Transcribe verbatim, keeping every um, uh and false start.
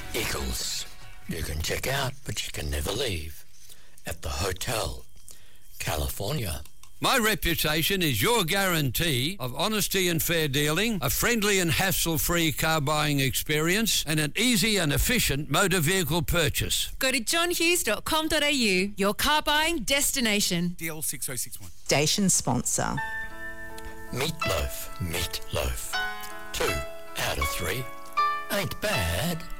Eagles. You can check out, but you can never leave. At the Hotel, California. My reputation is your guarantee of honesty and fair dealing, a friendly and hassle-free car buying experience, and an easy and efficient motor vehicle purchase. Go to john hughes dot com dot a u, your car buying destination. D L six oh six one. Station sponsor. Meatloaf, meatloaf. Two out of three. Ain't bad.